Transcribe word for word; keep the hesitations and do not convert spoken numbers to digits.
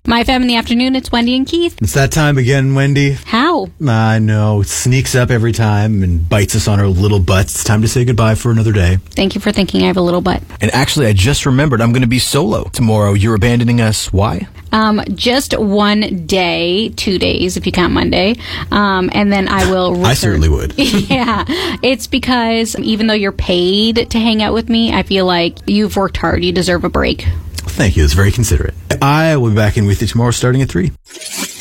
My Fam in the Afternoon, it's Wendy and Keith. It's that time again, Wendy. How? I know. It sneaks up every time and bites us on our little butts. It's time to say goodbye for another day. Thank you for thinking I have a little butt. And actually, I just remembered I'm going to be solo tomorrow. You're abandoning us. Why? Um, just one day, two days if you count Monday, um, and then I will return. I certainly would. Yeah, it's because even though you're paid to hang out with me, I feel like you've worked hard. You deserve a break. Thank you. It's very considerate. I will be back in with you tomorrow starting at three.